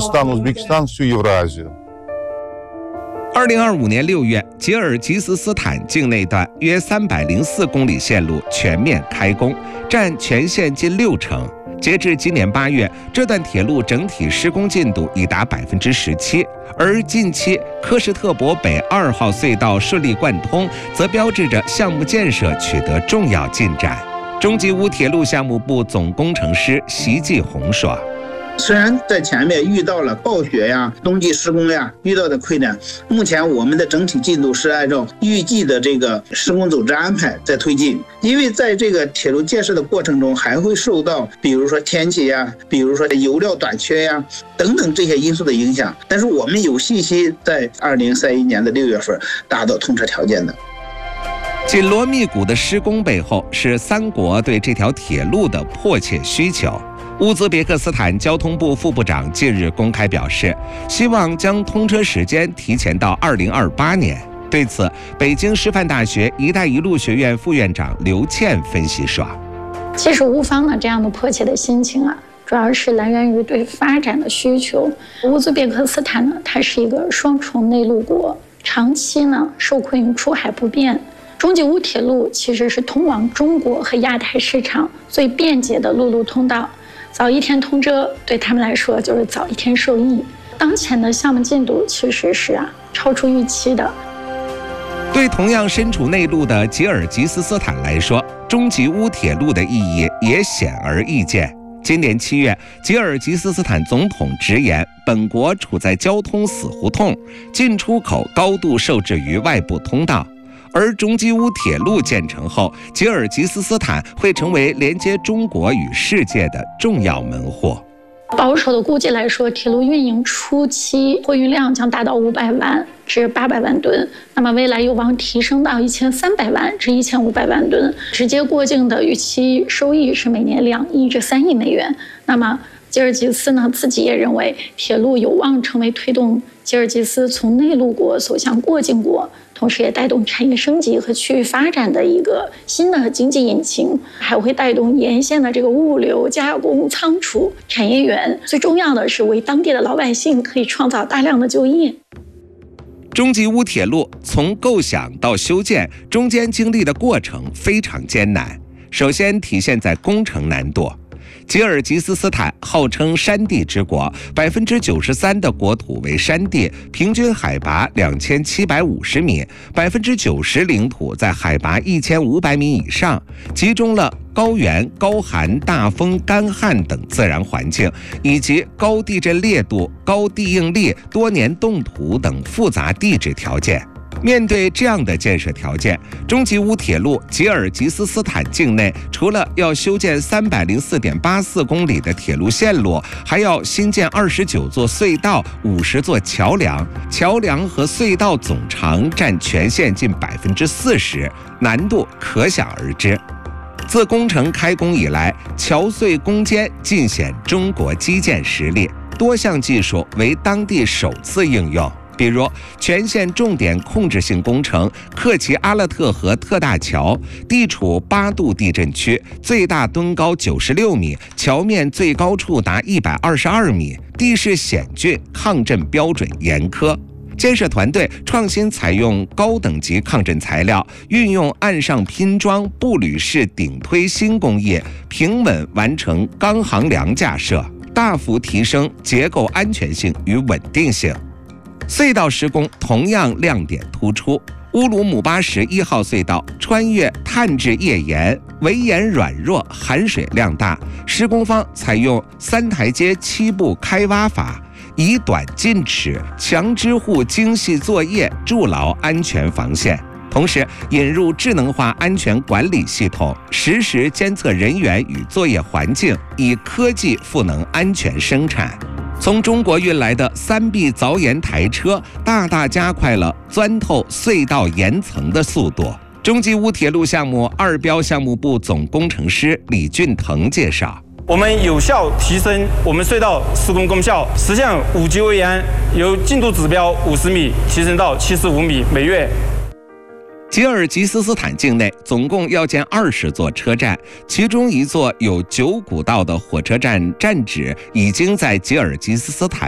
Kırgızistan-Uzbekistan всю Евразию。 2025年6月，吉尔吉斯斯坦境内段约304公里线路全面开工，占全线近60%。截至今年8月，这段铁路整体施工进度已达17%，而近期科什特伯北2号隧道顺利贯通，则标志着项目建设取得重要进展。中吉乌铁路项目部总工程师席继红说：“ 虽然在前面遇到了暴雪呀、冬季施工呀遇到的困难，目前我们的整体进度是按照预计的这个施工组织安排在推进。因为在这个铁路建设的过程中，还会受到比如说天气呀、比如说油料短缺呀等等这些因素的影响，但是我们有信心在2031年的6月份达到通车条件的。” 紧锣密鼓的施工背后，是三国对这条铁路的迫切需求。乌兹别克斯坦交通部副部长近日公开表示，希望将通车时间提前到2028年。对此，北京师范大学“一带一路”学院副院长刘倩分析说：“ 其实乌方的这样的迫切的心情主要是来源于对发展的需求。乌兹别克斯坦呢，它是一个双重内陆国，长期呢受困于出海不便。中吉乌铁路其实是通往中国和亚太市场最便捷的陆路通道。早一天通车，对他们来说就是早一天受益。当前的项目进度其实是超出预期的。” 对同样身处内陆的吉尔吉斯斯坦来说，中吉乌铁路的意义也显而易见。今年7月，吉尔吉斯斯坦总统直言，本国处在交通死胡同，进出口高度受制于外部通道。而中吉乌铁路建成后，吉尔吉斯斯坦会成为连接中国与世界的重要门户。 保守的估计来说，铁路运营初期货运量将达到500万至800万吨，那么未来有望提升到1300万至1500万吨。直接过境的预期收益是每年2亿至3亿美元。那么吉尔吉斯呢，自己也认为铁路有望成为推动吉尔吉斯从内陆国走向过境国，同时也带动产业升级和区域发展的一个新的经济引擎，还会带动沿线的这个物流、加工、仓储产业园。最重要的是为当地的老百姓可以创造大量的就业。 中吉乌铁路从构想到修建，中间经历的过程非常艰难。首先体现在工程难度。吉尔吉斯斯坦号称山地之国，93%的国土为山地，平均海拔2750米，90%领土在海拔1500米以上，集中了高原、高寒、大风、干旱等自然环境，以及高地震烈度、高地应力、多年冻土等复杂地质条件。面对这样的建设条件，中吉乌铁路吉尔吉斯斯坦境内除了要修建304.84公里的铁路线路，还要新建29座隧道、50座桥梁，桥梁和隧道总长占全线近40%，难度可想而知。自工程开工以来，桥隧攻坚尽显中国基建实力，多项技术为当地首次应用。比如全线重点控制性工程克奇阿勒特河特大桥，地处8度地震区，最大墩高96米，桥面最高处达122米，地势险峻，抗震标准严苛。建设团队创新采用高等级抗震材料，运用岸上拼装、步履式顶推新工艺，平稳完成钢航梁架设，大幅提升结构安全性与稳定性。隧道施工同样亮点突出，乌鲁木巴什1号隧道穿越探至页岩，围岩软弱，含水量大。施工方采用3台阶7步开挖法，以短进尺，强支护精细作业，筑牢安全防线。同时引入智能化安全管理系统，实时监测人员与作业环境，以科技赋能安全生产。从中国运来的3B 凿岩台车，大大加快了钻透隧道岩层的速度。中吉乌铁路项目2标项目部总工程师李俊腾介绍， 我们有效提升我们隧道施工功效，实现5级围岩由进度指标50米提升到75米每月。 吉尔吉斯斯坦境内总共要建20座车站，其中一座有9股道的火车站站址已经在吉尔吉斯斯坦